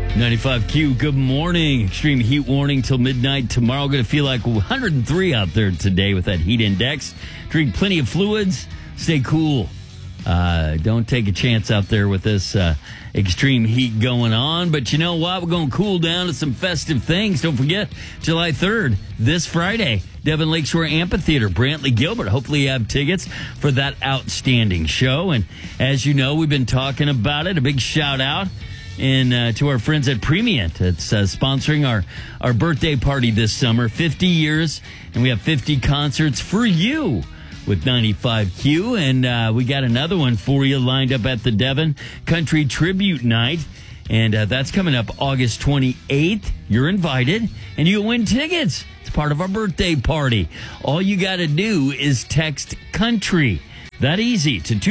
95Q, good morning. Extreme heat warning till midnight tomorrow. Going to feel like 103 out there today with that heat index. Drink plenty of fluids. Stay cool. Don't take a chance out there with this extreme heat going on. But you know what? We're going to cool down to some festive things. Don't forget, July 3rd, this Friday, Devon Lakeshore Amphitheater, Brantley Gilbert. Hopefully you have tickets for that outstanding show. And as you know, we've been talking about it. A big shout out to our friends at Premiant. It's sponsoring our birthday party this summer, 50 years, and we have 50 concerts for you with 95Q, and we got another one for you lined up at the Devon Country Tribute Night, and that's coming up August 28th. You're invited, and you'll win tickets. It's part of our birthday party. All you got to do is text country. That easy to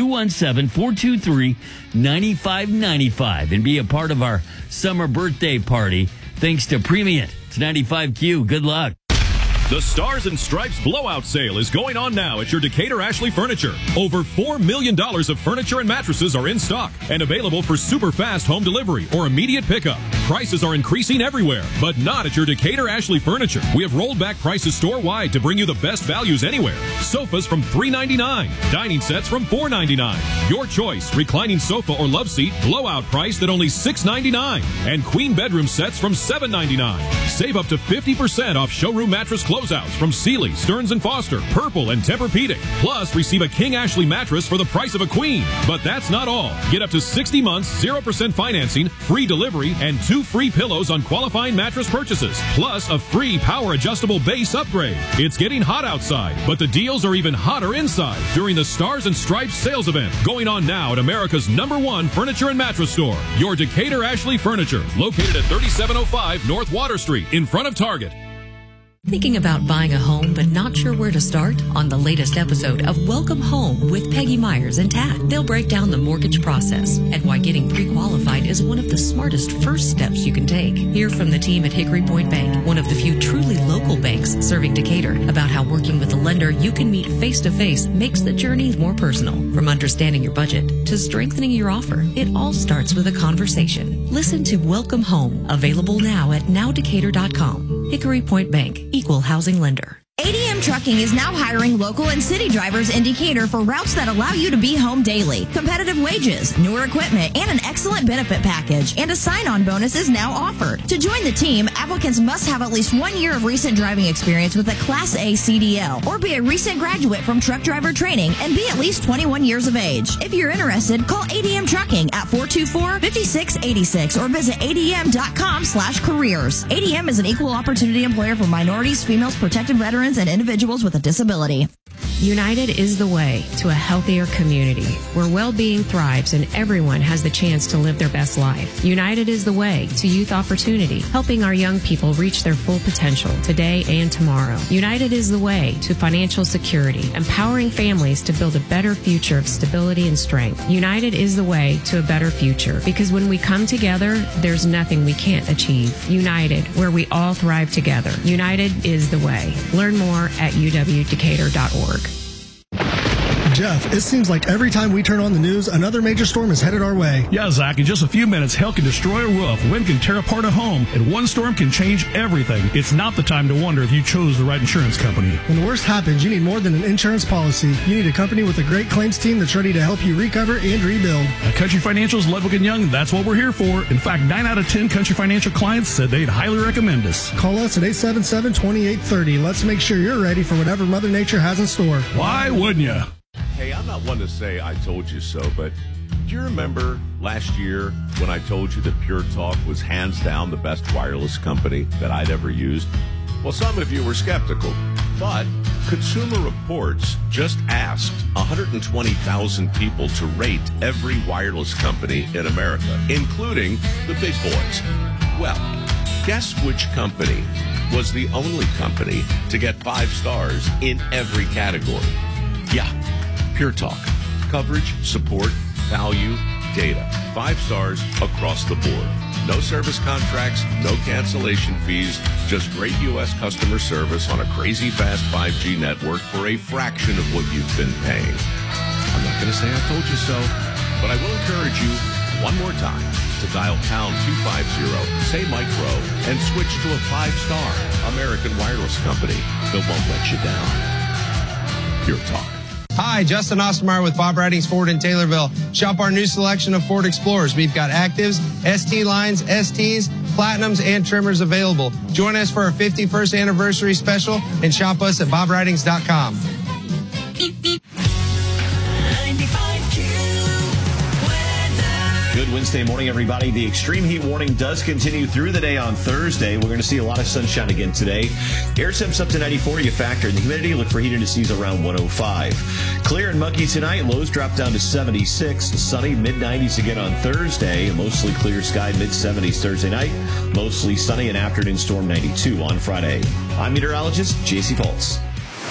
217-423-9595 and be a part of our summer birthday party. Thanks to Premiant. It's 95Q. Good luck. The Stars and Stripes blowout sale is going on now at your Decatur Ashley Furniture. Over $4 million of furniture and mattresses are in stock and available for super fast home delivery or immediate pickup. Prices are increasing everywhere, but not at your Decatur Ashley Furniture. We have rolled back prices store-wide to bring you the best values anywhere. Sofas from $3.99, dining sets from $4.99. Your choice, reclining sofa or love seat, blowout priced at only $6.99, and queen bedroom sets from $7.99. Save up to 50% off showroom mattress closeouts from Sealy, Stearns & Foster, Purple, and Tempur-Pedic. Plus, receive a King Ashley mattress for the price of a queen. But that's not all. Get up to 60 months, 0% financing, free delivery, and 2 free pillows on qualifying mattress purchases. Plus, a free power-adjustable base upgrade. It's getting hot outside, but the deals are even hotter inside during the Stars and Stripes sales event going on now at America's #1 furniture and mattress store, your Decatur Ashley Furniture, located at 3705 North Water Street in front of Target. Thinking about buying a home but not sure where to start? On the latest episode of Welcome Home with Peggy Myers and Tad, they'll break down the mortgage process and why getting pre-qualified is one of the smartest first steps you can take. Hear from the team at Hickory Point Bank, one of the few truly local banks serving Decatur, about how working with a lender you can meet face-to-face makes the journey more personal. From understanding your budget to strengthening your offer, it all starts with a conversation. Listen to Welcome Home, available now at nowdecatur.com. Hickory Point Bank, equal housing lender. ADM Trucking is now hiring local and city drivers in Decatur for routes that allow you to be home daily. Competitive wages, newer equipment, and an excellent benefit package. And a sign-on bonus is now offered. To join the team, applicants must have at least 1 year of recent driving experience with a Class A CDL, or be a recent graduate from truck driver training and be at least 21 years of age. If you're interested, call ADM Trucking at 424-5686 or visit adm.com/careers. ADM is an equal opportunity employer for minorities, females, protected veterans, and individuals with a disability. United is the way to a healthier community where well-being thrives and everyone has the chance to live their best life. United is the way to youth opportunity, helping our young people reach their full potential today and tomorrow. United is the way to financial security, empowering families to build a better future of stability and strength. United is the way to a better future because when we come together, there's nothing we can't achieve. United, where we all thrive together. United is the way. Learn more at uwdecatur.org. Jeff, it seems like every time we turn on the news, another major storm is headed our way. Yeah, Zach, in just a few minutes, hail can destroy a roof, wind can tear apart a home, and one storm can change everything. It's not the time to wonder if you chose the right insurance company. When the worst happens, you need more than an insurance policy. You need a company with a great claims team that's ready to help you recover and rebuild. At Country Financial's Ludwig & Young, that's what we're here for. In fact, 9 out of 10 Country Financial clients said they'd highly recommend us. Call us at 877-2830. Let's make sure you're ready for whatever Mother Nature has in store. Why wouldn't you? Hey, I'm not one to say I told you so, but do you remember last year when I told you that Pure Talk was hands down the best wireless company that I'd ever used? Well, some of you were skeptical, but Consumer Reports just asked 120,000 people to rate every wireless company in America, including the big boys. Well, guess which company was the only company to get 5 stars in every category? Yeah, Pure Talk. Coverage, support, value, data. 5 stars across the board. No service contracts, no cancellation fees, just great U.S. customer service on a crazy fast 5G network for a fraction of what you've been paying. I'm not going to say I told you so, but I will encourage you, One more time. To dial pound 250, say micro, and switch to a 5-star American Wireless Company. They won't let you down. Pure Talk. Hi, Justin Ostermeyer with Bob Ridings Ford in Taylorville. Shop our new selection of Ford Explorers. We've got Actives, ST lines, STs, Platinums, and Trimmers available. Join us for our 51st anniversary special and shop us at bobridings.com. Good Wednesday morning, everybody. The extreme heat warning does continue through the day on Thursday. We're going to see a lot of sunshine again today. Air temps up to 94. You factor in the humidity. Look for heat indices around 105. Clear and muggy tonight. Lows drop down to 76. Sunny, mid-90s again on Thursday. Mostly clear sky, mid-70s Thursday night. Mostly sunny and afternoon storm 92 on Friday. I'm meteorologist J.C. Pulse.